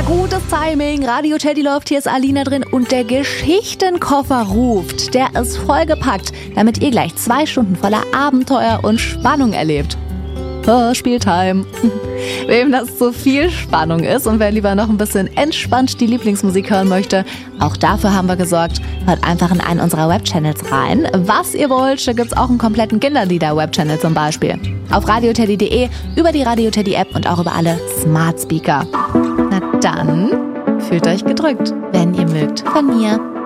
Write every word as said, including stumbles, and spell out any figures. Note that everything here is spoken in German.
Gutes Timing, Radio Teddy läuft, hier ist Alina drin und der Geschichtenkoffer ruft. Der ist vollgepackt, damit ihr gleich zwei Stunden voller Abenteuer und Spannung erlebt. Hörspieltime. Wem das zu viel Spannung ist und wer lieber noch ein bisschen entspannt die Lieblingsmusik hören möchte, auch dafür haben wir gesorgt. Hört einfach in einen unserer Webchannels rein. Was ihr wollt, da gibt's auch einen kompletten Kinderlieder-Webchannel zum Beispiel. Auf radioteddy punkt de, über die Radio Teddy App und auch über alle Smart Speaker. Na dann, fühlt euch gedrückt, wenn ihr mögt, von mir.